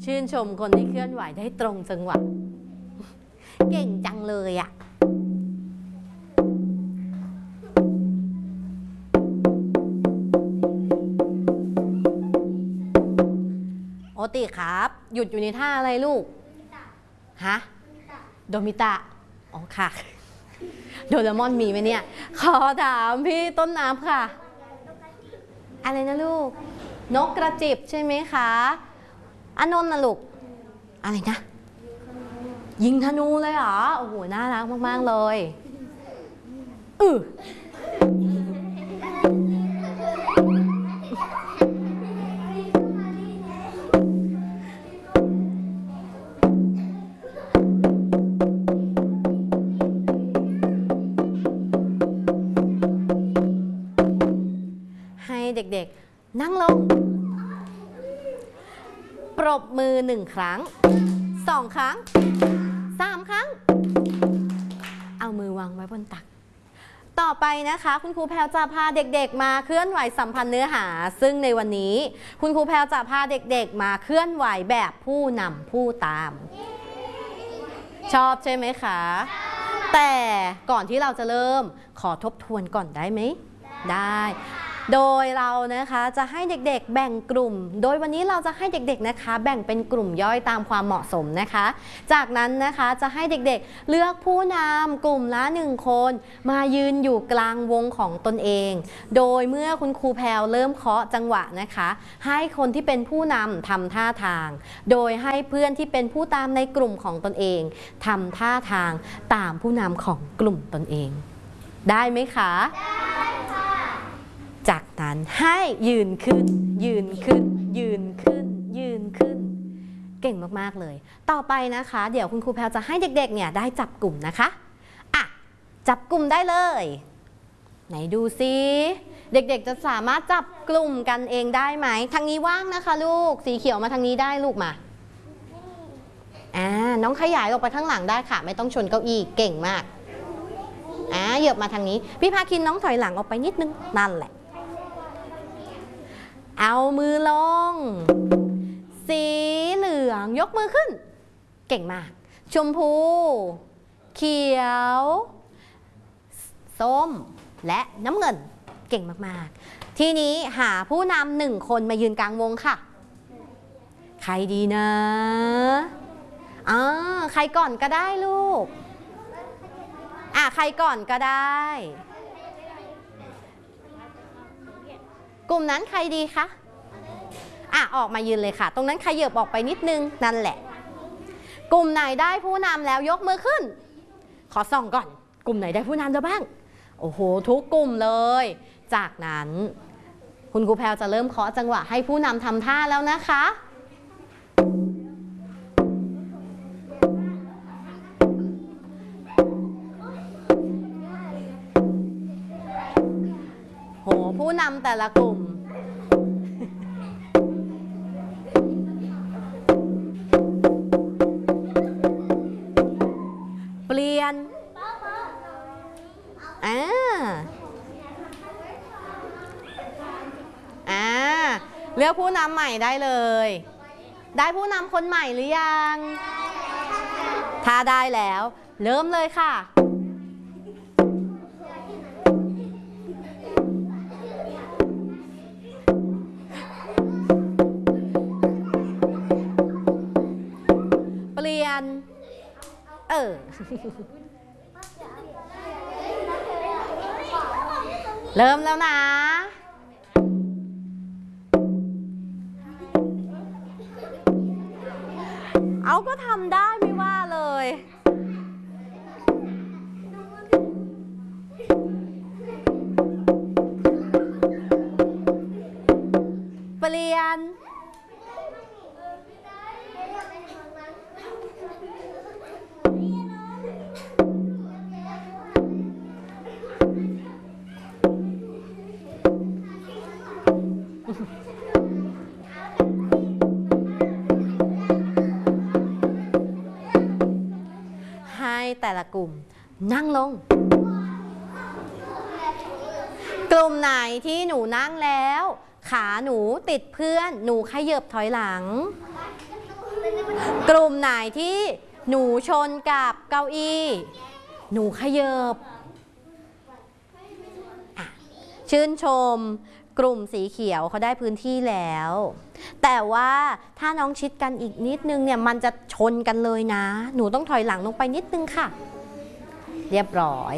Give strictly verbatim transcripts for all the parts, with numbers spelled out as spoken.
ชื่นชมคนที่เคลื่อนไหวได้ตรงจังหวะเก่งจังเลยอะโอติครับหยุดอยู่ในท่าอะไรลูกฮะโดมิตะอ๋อค่ะโดเรมอนมีไหมเนี่ยขอถามพี่ต้นน้ำค่ะอะไรนะลูกนกกระจิบใช่ไหมคะอานนท์นะลูกอะไรนะยิงธนูเลยเหรอโอ้โหน่ารักมากๆเลยอือให้เด็กๆนั่งลงปรบมือหนึ่งครั้งสองครั้งสามครั้งเอามือวางไว้บนตักต่อไปนะคะคุณครูแพรวจะพาเด็กๆมาเคลื่อนไหวสัมพันธ์เนื้อหาซึ่งในวันนี้คุณครูแพรวจะพาเด็กๆมาเคลื่อนไหวแบบผู้นำผู้ตามชอบใช่ไหมคะแต่ก่อนที่เราจะเริ่มขอทบทวนก่อนได้ไหมได้โดยเรานะคะจะให้เด็กๆแบ่งกลุ่มโดยวันนี้เราจะให้เด็กๆนะคะแบ่งเป็นกลุ่มย่อยตามความเหมาะสมนะคะจากนั้นนะคะจะให้เด็กๆเลือกผู้นำกลุ่มละหนึ่งคนมายืนอยู่กลางวงของตนเองโดยเมื่อคุณครูแพรวเริ่มเคาะจังหวะนะคะให้คนที่เป็นผู้นำทำท่าทางโดยให้เพื่อนที่เป็นผู้ตามในกลุ่มของตนเองทำท่าทางตามผู้นำของกลุ่มตนเองได้ไหมคะจากนั้นให้ยืนขึ้นยืนขึ้นยืนขึ้นยืนขึ้นเก่งมากๆเลยต่อไปนะคะเดี๋ยวคุณครูแพรวจะให้เด็กๆเนี่ยได้จับกลุ่มนะคะอ่ะจับกลุ่มได้เลยไหนดูซิเด็กๆจะสามารถจับกลุ่มกันเองได้ไหมทางนี้ว่างนะคะลูกสีเขียวมาทางนี้ได้ลูกมาอ่าน้องขยายออกไปข้างหลังได้ค่ะไม่ต้องชนเก้าอี้เก่งมากอ่าเหยียบมาทางนี้พี่พาคินน้องถอยหลังออกไปนิดนึงนั่นแหละเอามือลงสีเหลืองยกมือขึ้นเก่งมากชมพูเขียวส้มและน้ำเงินเก่งมากๆทีนี้หาผู้นำหนึ่งคนมายืนกลางวงค่ะใครดีนะอ่าใครก่อนก็ได้ลูกอ่ะใครก่อนก็ได้กลุ่มนั้นใครดีคะอ่ะออกมายืนเลยค่ะตรงนั้นขยับออกไปนิดนึงนั่นแหละกลุ่มไหนได้ผู้นำแล้วยกมือขึ้นขอส่องก่อนกลุ่มไหนได้ผู้นำแล้วบ้างโอ้โหทุกกลุ่มเลยจากนั้นคุณครูแพรวจะเริ่มเคาะจังหวะให้ผู้นำทำท่าแล้วนะคะโหผู้นำแต่ละกลุ่มเปลี่ยนอ่าอ่าเลือกผู้นำใหม่ได้เลยได้ผู้นำคนใหม่หรือยังถ้าได้แล้วเริ่มเลยค่ะเปลี่ยนเออเริ่มแล้วนะเอาก็ทำได้ไม่ว่าเลยเปลี่ยนให้แต่ละกลุ่มนั่งลงกลุ่มไหนที่หนูนั่งแล้วขาหนูติดเพื่อนหนูขยับถอยหลังกลุ่มไหนที่หนูชนกับเก้าอี้หนูขยับชื่นชมกลุ่มสีเขียวเขาได้พื้นที่แล้วแต่ว่าถ้าน้องชิดกันอีกนิดนึงเนี่ยมันจะชนกันเลยนะหนูต้องถอยหลังลงไปนิดนึงค่ะเรียบร้อย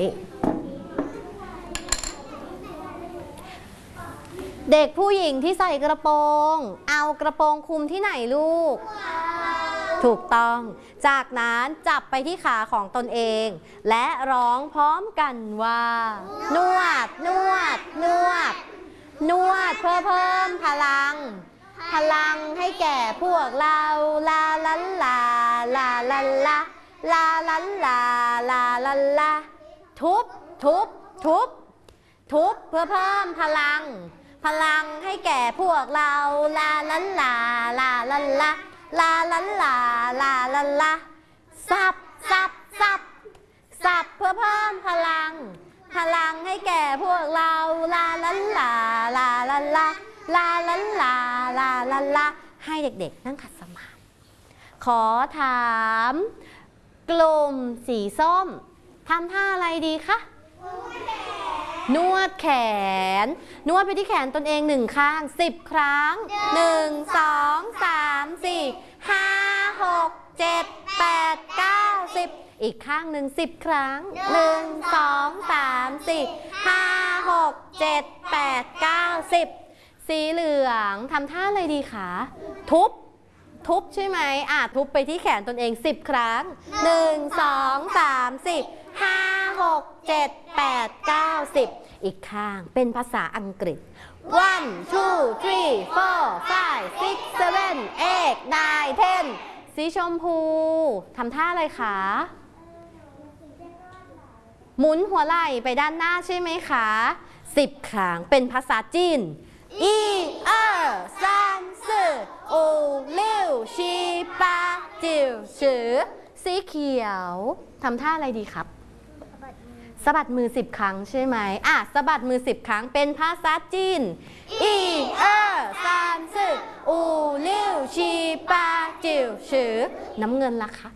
เด็กผู้หญิงที่ใส่กระโปรงเอากระโปรงคลุมที่ไหนลูกถูกต้องจากนั้นจับไปที่ขาของตนเองและร้องพร้อมกันว่านวดนวดนวดนวดเพื่อเพิ่มพลังพลังให้แก่พวกเราลาลันลาลาลันลาลาลันลาลาลันลาทุบทุบทุบทุบเพื่อเพิ่มพลังพลังให้แก่พวกเราลาลันลาลาลันลาลาลันลาลาลันลาสับสับสับสับเพื่อเพิ่มพลังพลังให้แก่พวกเราลาลันลาลาลันลาลาลันลาลาลันลาให้เด็กๆนั่งขัดสมาธิขอถามกลุ่มสีส้มทำท่าอะไรดีคะนวดแขนนวดไปที่แขนตนเองหนึ่งข้างสิบครั้งหนึ่งสองสามสี่ห้าหกเจ็ดแปดเก้าสิบอีกข้างหนึ่งสิบครั้งหนึ่งสองสามสี่ห้าหกเจ็ดแปดเก้าสิบสีเหลืองทำท่าอะไรดีคะทุบทุบใช่ไหมอ่ะทุบไปที่แขนตนเองสิบครั้งหนึ่งสองสามสี่ห้าหกเจ็ดแปดเก้าสิบอีกข้างเป็นภาษาอังกฤษ one two three four five six seven eight nine ten สีชมพูทำท่าอะไรคะหมุนหัวไหล่ไปด้านหน้าใช่ไหมคะสิบครั้งเป็นภาษาจีนอีเออซานซื่อโอเลี้ยวชีปาจิ๋วชือสีเขียวทำท่าอะไรดีครับสะบัดมือสิบครั้งใช่ไหมอ่ะสะบัดมือสิบครั้งเป็นภาษาจีนอีเออซานซื่อโอเลี้ยวชีปาจิ๋วชือน้ำเงินล่ะคะ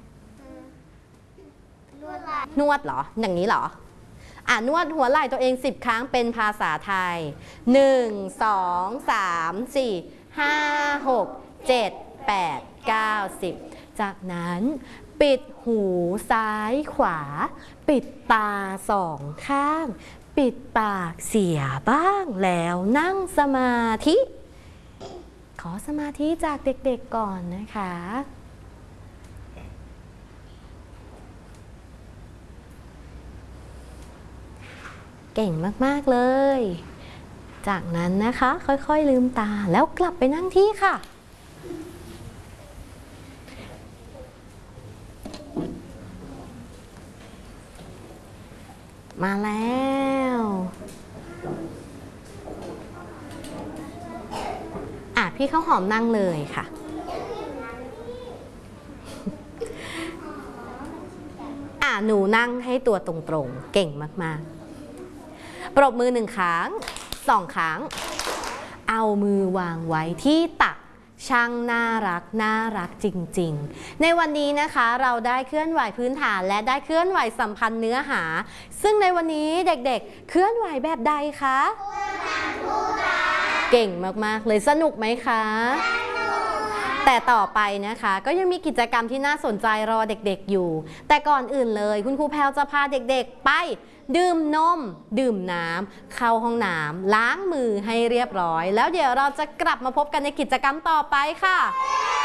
นวดเหรออย่างนี้เหรออ่ะนวดหัวไหล่ตัวเองสิบครั้งเป็นภาษาไทยหนึ่ง สอง สาม สี่ ห้า หก เจ็ด แปด เก้า สิบจากนั้นปิดหูซ้ายขวาปิดตาสองข้างปิดปากเสียบ้างแล้วนั่งสมาธิขอสมาธิจากเด็กๆก่อนนะคะเก่งมากๆเลยจากนั้นนะคะค่อยๆลืมตาแล้วกลับไปนั่งที่ค่ะมาแล้วอ่ะพี่ข้าวหอมนั่งเลยค่ะอ่ะหนูนั่งให้ตัวตรงๆเก่งมากๆปรบมือหนึ่งครั้งสองครั้งเอามือวางไว้ที่ตักช่างน่ารักน่ารักจริงๆในวันนี้นะคะเราได้เคลื่อนไหวพื้นฐานและได้เคลื่อนไหวสัมพันธ์เนื้อหาซึ่งในวันนี้เด็กๆเคลื่อนไหวแบบใดคะเก่งมากๆเลยสนุกไหมคะแต่ต่อไปนะคะก็ยังมีกิจกรรมที่น่าสนใจรอเด็กๆอยู่แต่ก่อนอื่นเลยคุณครูแพรวจะพาเด็กๆไปดื่มนมดื่มน้ำเข้าห้องน้ำล้างมือให้เรียบร้อยแล้วเดี๋ยวเราจะกลับมาพบกันในกิจกรรมต่อไปค่ะ